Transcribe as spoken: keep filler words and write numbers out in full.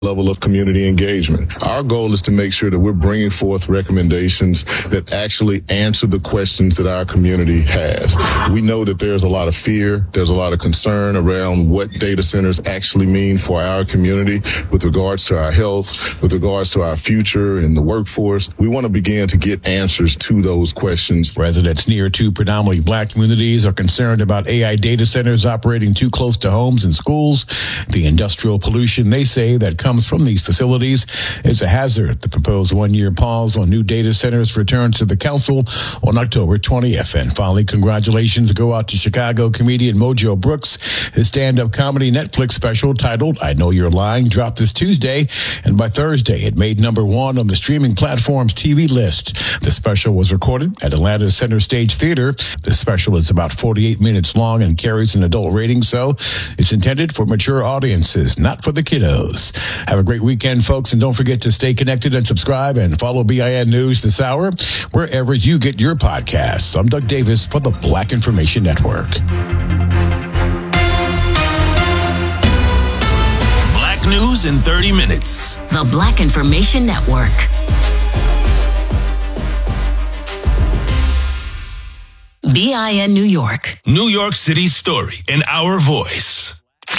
level of community engagement. Our goal is to make sure that we're bringing forth recommendations that actually answer the questions that our community has. We know that there's a lot of fear, there's a lot of concern around what data centers actually mean for our community with regards to our health, with regards to our future and the workforce. We want to begin to get answers to those questions. Residents near two predominantly black communities are concerned about A I data centers operating too close to homes and schools. The industrial pollution, they say, that comes from these facilities is a hazard. The proposed one-year pause on new data centers returns to the council on October twentieth. And finally, congratulations go out to Chicago comedian Mojo Brooks. His stand-up comedy Netflix special titled I Know You're Lying dropped this Tuesday, and by Thursday it made number one on the streaming platform's T V list. The special was recorded at Atlanta's Center Stage Theater. The special is about forty-eight minutes long and carries an adult rating, so it's intended for mature audiences, not for the kiddos. Have a great weekend, folks, and don't forget to stay connected and subscribe and follow B I N News this hour wherever you get your podcasts. I'm Doug Davis for the Black Information Network. Black News in thirty minutes. The Black Information Network. B I N New York. New York City's story in our voice.